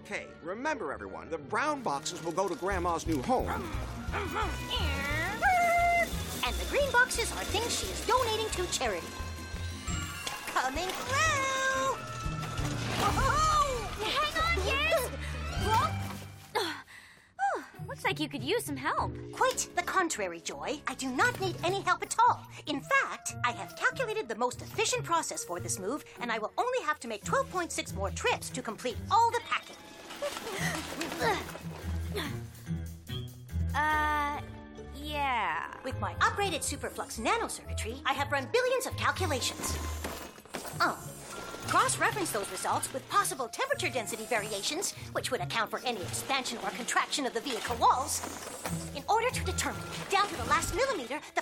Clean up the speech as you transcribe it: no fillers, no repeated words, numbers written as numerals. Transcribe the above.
Okay, remember everyone, the brown boxes will go to Grandma's new home. And the green boxes are things she is donating to charity. Coming through! Whoa! Hang on, yes! Looks like you could use some help. Quite the contrary, Joy. I do not need any help at all. In fact, I have calculated the most efficient process for this move, and I will only have to make 12.6 more trips to complete all the packing. Yeah. With my upgraded Superflux nanocircuitry, I have run billions of calculations. Cross-reference those results with possible temperature density variations, which would account for any expansion or contraction of the vehicle walls, in order to determine, down to the last millimeter, the